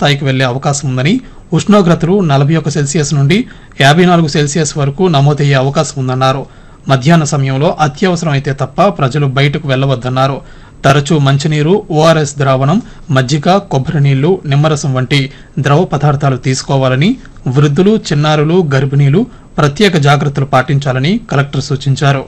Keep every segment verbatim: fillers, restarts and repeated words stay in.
స్థాయికి వెళ్లే అవకాశం ఉందని, ఉష్ణోగ్రతలు నలభై ఒక్క సెల్సియస్ నుండి యాభై నాలుగు సెల్సియస్ వరకు నమోదయ్యే అవకాశం ఉందన్నారు. మధ్యాహ్న సమయంలో అత్యవసరం అయితే తప్ప ప్రజలు బయటకు వెళ్లవద్దన్నారు. తరచూ మంచినీరు, ఓఆర్ఎస్ ద్రావణం, మజ్జిగ, కొబ్బరి నీళ్లు, నిమ్మరసం వంటి ద్రవ పదార్థాలు తీసుకోవాలని, వృద్ధులు, చిన్నారులు, గర్భిణీలు ప్రత్యేక జాగ్రత్తలు పాటించాలని కలెక్టర్ సూచించారు.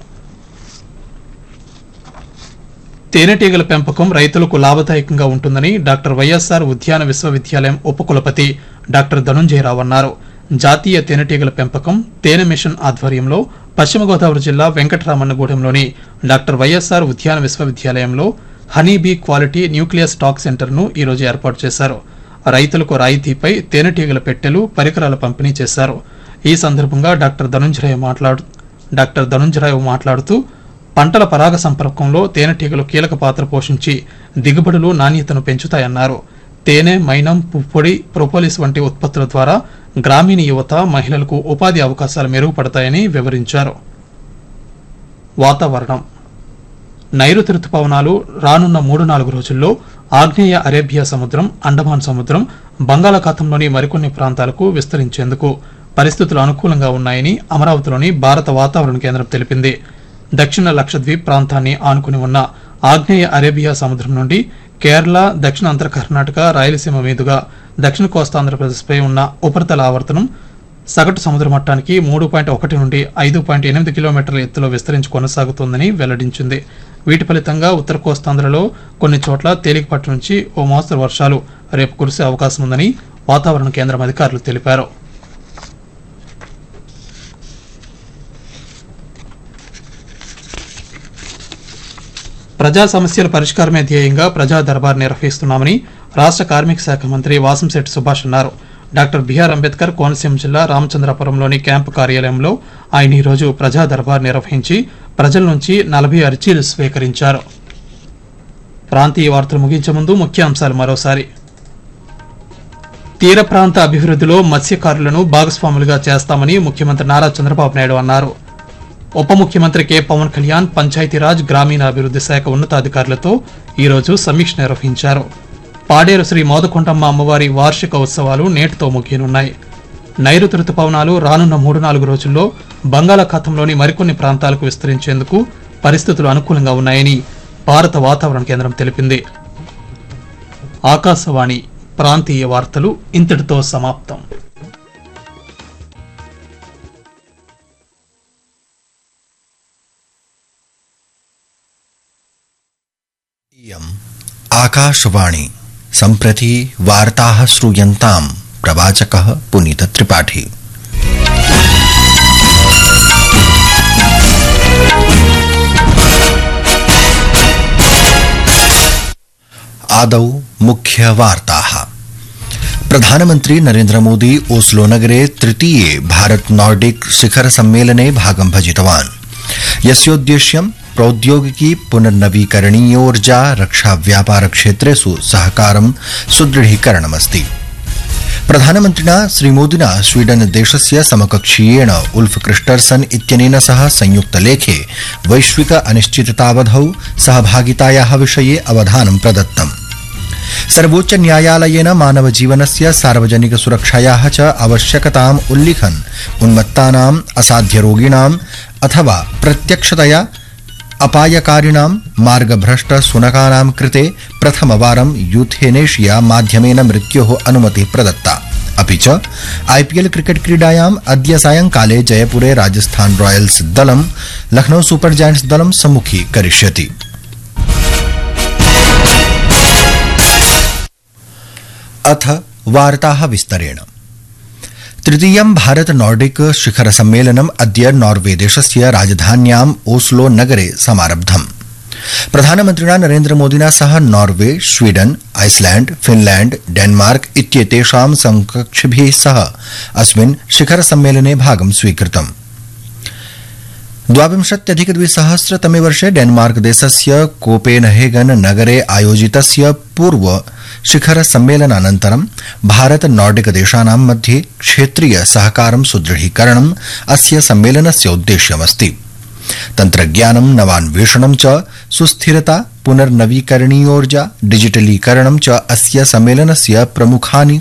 తేనెటీగల పెంపకం రైతులకు లాభదాయకంగా ఉంటుందని డాక్టర్ వైఎస్ఆర్ ఉద్యాన విశ్వవిద్యాలయం ఉపకులపతి డాక్టర్ ధనుంజయరావు అన్నారు. జాతీయ తేనెటీగల పెంపకం తేనె మిషన్ ఆధ్వర్యంలో పశ్చిమ గోదావరి జిల్లా వెంకటరామన్నగూడెంలోని డాక్టర్ వైఎస్ఆర్ ఉద్యాన విశ్వవిద్యాలయంలో హనీబీ క్వాలిటీ న్యూక్లియర్ స్టాక్ సెంటర్ను ఈరోజు ఏర్పాటు చేశారు. రైతులకు రాయితీపై తేనెటీగల పెట్టెలు, పరికరాల పంపిణీ చేశారు. ఈ సందర్భంగా డాక్టర్ ధనుంజయరావు మాట్లాడు డాక్టర్ ధనుంజయరావు మాట్లాడుతూ పంటల పరాగ సంపర్కంలో తేనెటీగలు కీలక పాత్ర పోషించి దిగుబడులు, నాణ్యతను పెంచుతాయన్నారు. తేనె, మైనం, పుప్పొడి, ప్రొపోలిస్ వంటి ఉత్పత్తుల ద్వారా గ్రామీణ యువత, మహిళలకు ఉపాధి అవకాశాలు మెరుగుపడతాయని వివరించారు. వాతావరణం. నైరుతి రుతుపవనాలు రానున్న మూడు నాలుగు రోజుల్లో ఆగ్నేయ అరేబియా సముద్రం, అండమాన్ సముద్రం, బంగాళాఖాతంలోని మరికొన్ని ప్రాంతాలకు విస్తరించేందుకు పరిస్థితులు అనుకూలంగా ఉన్నాయని అమరావతిలోని భారత వాతావరణ కేంద్రం తెలిపింది. దక్షిణ లక్షద్వీప్ ప్రాంతాన్ని ఆనుకుని ఉన్న ఆగ్నేయ అరేబియా సముద్రం నుండి కేరళ, దక్షిణ అంతర కర్ణాటక, రాయలసీమ మీదుగా దక్షిణ కోస్తాంధ్రప్రదేశ్పై ఉన్న ఉపరితల ఆవర్తనం సగటు సముద్ర మట్టానికి మూడు పాయింట్ ఒకటి నుండి ఐదు పాయింట్ ఎనిమిది కిలోమీటర్ల ఎత్తులో విస్తరించి కొనసాగుతోందని వెల్లడించింది. వీటి ఫలితంగా ఉత్తర కోస్తాంధ్రలో కొన్ని చోట్ల తేలికపాటి నుంచి ఓ మోస్తరు వర్షాలు రేపు కురిసే అవకాశం ఉందని వాతావరణ కేంద్రం అధికారులు తెలిపారు. ప్రజా సమస్యల పరిష్కారమే ధ్యేయంగా ప్రజా దర్బార్ నిర్వహిస్తున్నామని రాష్ట్ర కార్మిక శాఖ మంత్రి వాసంశెట్టి సుభాష్ అన్నారు. డాక్టర్ బిఆర్ అంబేద్కర్ కోనసీమ జిల్లా రామచంద్రపురంలోని క్యాంపు కార్యాలయంలో ఆయన ఈరోజు ప్రజా దర్బార్ నిర్వహించి ప్రజల నుంచి నలభై అర్జీలు స్వీకరించారు. ప్రాంతీయ వార్తలు ముగించే ముందు ముఖ్యాంశాలు మరోసారి. తీర ప్రాంత అభివృద్ధిలో మత్స్యకారులను భాగస్వాములుగా చేస్తామని ముఖ్యమంత్రి నారా చంద్రబాబు నాయుడు అన్నారు. ఉప ముఖ్యమంత్రి కె పవన్ కళ్యాణ్ పంచాయతీరాజ్, గ్రామీణాభివృద్ది శాఖ ఉన్నతాధికారులతో ఈరోజు సమీక్ష నిర్వహించారు. పాడేరు శ్రీ మోదకొండమ్మ అమ్మవారి వార్షిక ఉత్సవాలు నేటితో ముగియనున్నాయి. నైరుతి రుతుపవనాలు రానున్న మూడు నాలుగు రోజుల్లో బంగాళాఖాతంలోని మరికొన్ని ప్రాంతాలకు విస్తరించేందుకు పరిస్థితులు అనుకూలంగా ఉన్నాయని భారత వాతావరణ కేంద్రం తెలిపింది. ఆకాశవాణి ప్రాంతీయ వార్తలు ఇంతటితో సమాప్తం. आकाशवाणी सम्प्रति वार्ताः श्रूयन्ताम् प्रवाचकः पुनीत त्रिपाठी। आदौ मुख्यवार्ताः। प्रधानमन्त्री नरेन्द्र मोदी ओस्लो नगरे तृतीये भारत नॉर्डिक शिखर सम्मेलने भागं भजितवान्, यस्योद्देश्यं प्रौद्योगिकी पुनर्नवीकरणीयोर्जा रक्षा व्यापार क्षेत्रेषु सहकारं सुदृढीकरणमस्ति। प्रधानमन्त्रिणा श्रीमोदिना स्वीडन देशस्य समकक्षीयेण उल्फ क्रिस्टर्सन इत्यनेन सह संयुक्तलेखे वैश्विक अनिश्चिततावधौ सहभागितायाः विषये अवधानं प्रदत्तम्। सर्वोच्च न्यायालयेन मानव जीवनस्य सार्वजनिक सुरक्षायाः च आवश्यकताम् उल्लिखन् उन्मत्तानाम्, असाध्यरोगिणाम् अथवा प्रत्यक्षतया अपायकारिणां मार्गभ्रष्ट शुनकानां कृते प्रथमवारं यूथेनेशिया माध्यमेन मृत्योः अनुमतिः प्रदत्ता। अपि च आईपीएल क्रिकेट क्रीडायाम् अद्य सायंकाले जयपुरे राजस्थान रॉयल्स दलं लखनऊ सुपर जायंट्स दलं सम्मुखीकरिष्यति। अथ वार्ताः विस्तरेण। तृतीयं भारत नॉर्डिक शिखर सम्मेलनम् अद्य नॉर्वे देशस्य राजधान्याम् ओस्लो नगरे समारब्धम्। प्रधानमन्त्रिणा नरेन्द्र मोदिना सह Norway, Sweden, Iceland, Finland, Denmark इत्येतेषां समकक्षिभिः सह अस्मिन् शिखर सम्मेलने भागं स्वीकृतम्। द्वाविंशत्यधिकद्विसहस्रतमे वर्षे डेनमार्क देशस्य कोपेनहेगन नगरे आयोजितस्य पूर्व शिखर सम्मेलनानन्तरं भारत नॉर्डिक देशानां मध्ये क्षेत्रीय सहकारं सुदृढीकरणम् अस्य सम्मेलनस्य उद्देश्यमस्ति। तन्त्रज्ञानं, नवान्वेषणं च, सुस्थिरता, पुनर्नवीकरणीयोर्जा, डिजिटलीकरणं च अस्य सम्मेलनस्य प्रमुखानि